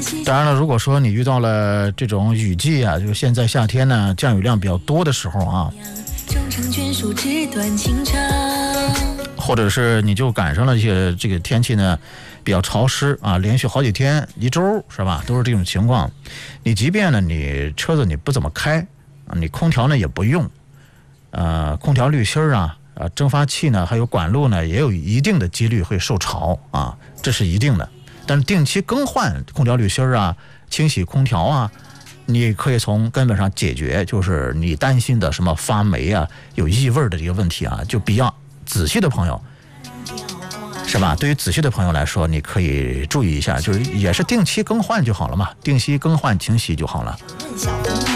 当然了，如果说你遇到了这种雨季啊，就是现在夏天呢，降雨量比较多的时候啊，或者是你就赶上了这个天气呢比较潮湿啊，连续好几天一周是吧，都是这种情况。你即便呢你车子你不怎么开啊，你空调呢也不用，空调滤芯啊。蒸发器呢，还有管路呢，也有一定的几率会受潮啊，这是一定的。但是定期更换空调滤芯啊，清洗空调啊，你可以从根本上解决，就是你担心的什么发霉啊、有异味的这个问题啊，就比较仔细的朋友，是吧？对于仔细的朋友来说，你可以注意一下，就是也是定期更换就好了嘛，定期更换清洗就好了。